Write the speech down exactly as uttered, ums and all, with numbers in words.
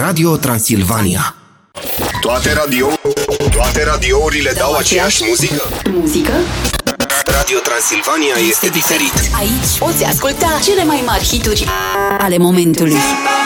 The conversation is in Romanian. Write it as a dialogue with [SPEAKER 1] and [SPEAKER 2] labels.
[SPEAKER 1] Radio Transilvania.
[SPEAKER 2] Toate radio, toate radiourile dau aceeași muzică?
[SPEAKER 3] Muzică?
[SPEAKER 2] Radio Transilvania este diferit.
[SPEAKER 3] Aici poți asculta cele mai mari hituri ale momentului.